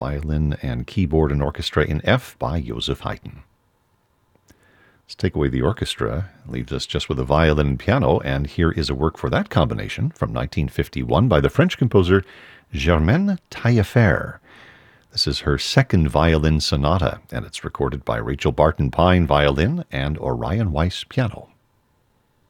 Violin and Keyboard and Orchestra in F by Joseph Haydn. Let's take away the orchestra, leaves us just with a violin and piano, and here is a work for that combination from 1951 by the French composer Germaine Taillefer. This is her second violin sonata, and it's recorded by Rachel Barton Pine violin and Orion Weiss piano.